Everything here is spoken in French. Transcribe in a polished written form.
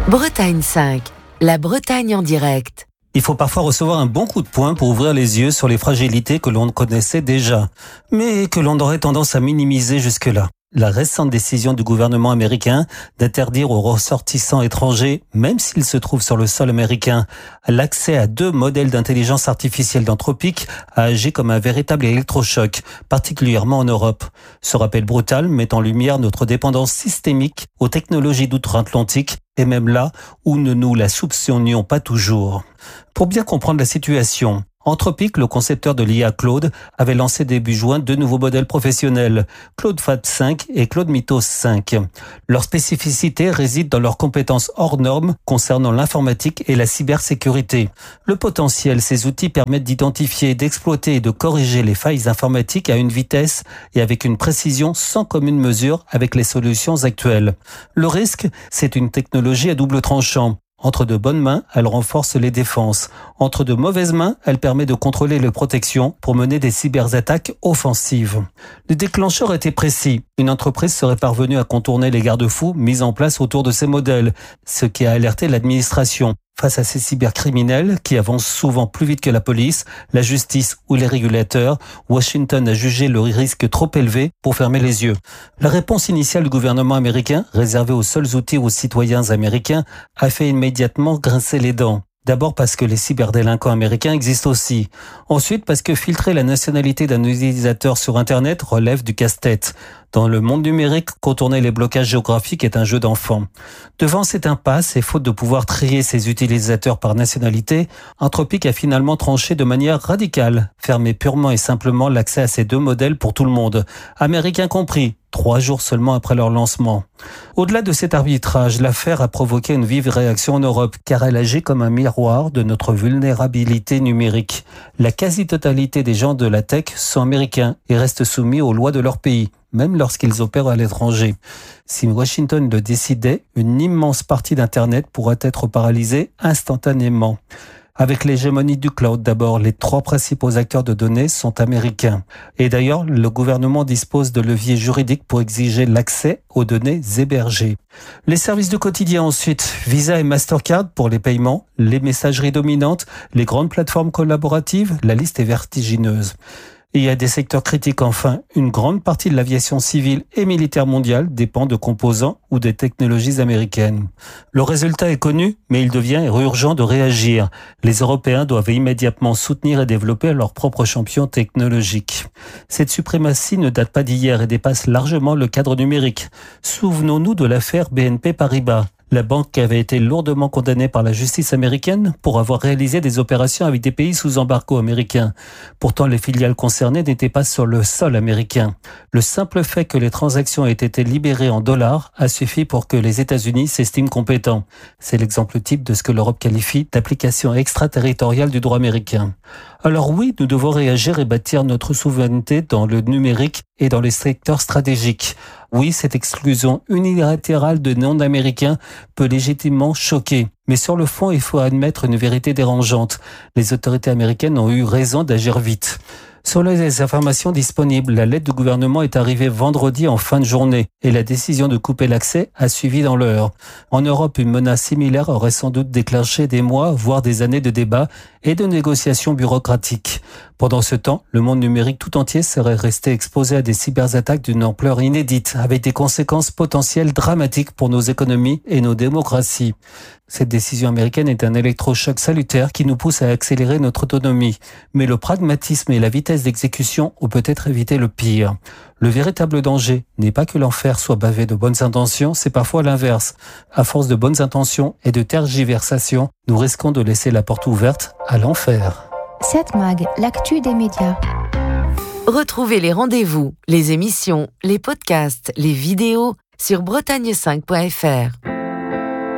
Bretagne 5, la Bretagne en direct. Il faut parfois recevoir un bon coup de poing pour ouvrir les yeux sur les fragilités que l'on connaissait déjà, mais que l'on aurait tendance à minimiser jusque-là. La récente décision du gouvernement américain d'interdire aux ressortissants étrangers, même s'ils se trouvent sur le sol américain, l'accès à 2 modèles d'intelligence artificielle d'Anthropic a agi comme un véritable électrochoc, particulièrement en Europe. Ce rappel brutal met en lumière notre dépendance systémique aux technologies d'outre-Atlantique, et même là où ne nous la soupçonnions pas toujours. Pour bien comprendre la situation, Anthropic, le concepteur de l'IA Claude, avait lancé début juin 2 nouveaux modèles professionnels, Claude Fab 5 et Claude Mythos 5. Leur spécificité réside dans leurs compétences hors normes concernant l'informatique et la cybersécurité. Le potentiel, ces outils permettent d'identifier, d'exploiter et de corriger les failles informatiques à une vitesse et avec une précision sans commune mesure avec les solutions actuelles. Le risque, c'est une technologie à double tranchant. Entre de bonnes mains, elle renforce les défenses. Entre de mauvaises mains, elle permet de contrôler les protections pour mener des cyberattaques offensives. Le déclencheur était précis. Une entreprise serait parvenue à contourner les garde-fous mis en place autour de ces modèles, ce qui a alerté l'administration. Face à ces cybercriminels qui avancent souvent plus vite que la police, la justice ou les régulateurs, Washington a jugé le risque trop élevé pour fermer les yeux. La réponse initiale du gouvernement américain, réservée aux seuls outils aux citoyens américains, a fait immédiatement grincer les dents. D'abord parce que les cyberdélinquants américains existent aussi. Ensuite parce que filtrer la nationalité d'un utilisateur sur Internet relève du casse-tête. Dans le monde numérique, contourner les blocages géographiques est un jeu d'enfant. Devant cette impasse et faute de pouvoir trier ses utilisateurs par nationalité, Anthropic a finalement tranché de manière radicale, fermer purement et simplement l'accès à ces 2 modèles pour tout le monde, américains compris, 3 jours seulement après leur lancement. Au-delà de cet arbitrage, l'affaire a provoqué une vive réaction en Europe, car elle agit comme un miroir de notre vulnérabilité numérique. La quasi-totalité des gens de la tech sont américains et restent soumis aux lois de leur pays, même lorsqu'ils opèrent à l'étranger. Si Washington le décidait, une immense partie d'Internet pourrait être paralysée instantanément. Avec l'hégémonie du cloud d'abord, les 3 principaux acteurs de données sont américains. Et d'ailleurs, le gouvernement dispose de leviers juridiques pour exiger l'accès aux données hébergées. Les services du quotidien ensuite, Visa et Mastercard pour les paiements, les messageries dominantes, les grandes plateformes collaboratives, la liste est vertigineuse. Et il y a des secteurs critiques enfin. Une grande partie de l'aviation civile et militaire mondiale dépend de composants ou des technologies américaines. Le résultat est connu, mais il devient urgent de réagir. Les Européens doivent immédiatement soutenir et développer leurs propres champions technologiques. Cette suprématie ne date pas d'hier et dépasse largement le cadre numérique. Souvenons-nous de l'affaire BNP Paribas. La banque avait été lourdement condamnée par la justice américaine pour avoir réalisé des opérations avec des pays sous embargo américain. Pourtant, les filiales concernées n'étaient pas sur le sol américain. Le simple fait que les transactions aient été libérées en dollars a suffi pour que les États-Unis s'estiment compétents. C'est l'exemple type de ce que l'Europe qualifie d'application extraterritoriale du droit américain. Alors oui, nous devons réagir et bâtir notre souveraineté dans le numérique et dans les secteurs stratégiques. Oui, cette exclusion unilatérale de non-américains peut légitimement choquer. Mais sur le fond, il faut admettre une vérité dérangeante. Les autorités américaines ont eu raison d'agir vite. Sur les informations disponibles, la lettre du gouvernement est arrivée vendredi en fin de journée et la décision de couper l'accès a suivi dans l'heure. En Europe, une menace similaire aurait sans doute déclenché des mois, voire des années de débats et de négociations bureaucratiques. Pendant ce temps, le monde numérique tout entier serait resté exposé à des cyberattaques d'une ampleur inédite, avec des conséquences potentielles dramatiques pour nos économies et nos démocraties. Cette décision américaine est un électrochoc salutaire qui nous pousse à accélérer notre autonomie. Mais le pragmatisme et la vitesse d'exécution ont peut-être évité le pire. Le véritable danger n'est pas que l'enfer soit bavé de bonnes intentions, c'est parfois l'inverse. À force de bonnes intentions et de tergiversations, nous risquons de laisser la porte ouverte à l'enfer. 7 Mag, l'actu des médias. Retrouvez les rendez-vous, les émissions, les podcasts, les vidéos sur bretagne5.fr.